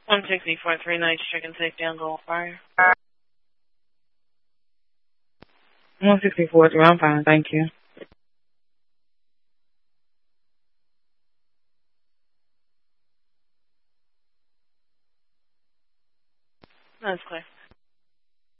164-3 Nights, Chicken Safety on Gold Fire. 164-3, I'm fine, thank you. That's clear.